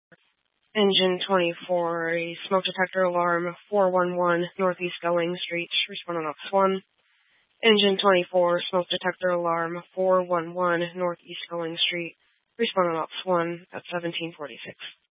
Engine 24, a smoke detector alarm, 411 Northeast Going Street, respond on Ops 1. Engine 24, smoke detector alarm, 411 Northeast Going Street, respond on Ops 1 at 1746.